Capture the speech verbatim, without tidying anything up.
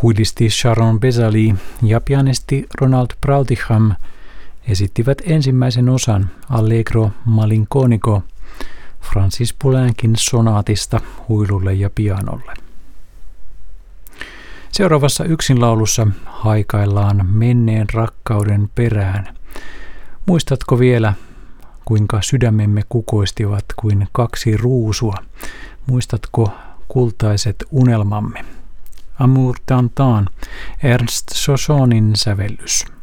Huilisti Sharon Bezali ja pianisti Ronald Brautigam esittivät ensimmäisen osan Allegro malinconico Francis Poulencin sonaatista huilulle ja pianolle. Seuraavassa yksinlaulussa haikaillaan menneen rakkauden perään. Muistatko vielä, kuinka sydämemme kukoistivat kuin kaksi ruusua? Muistatko kultaiset unelmamme? Amour d'antan, Ernst Sosonin sävellys.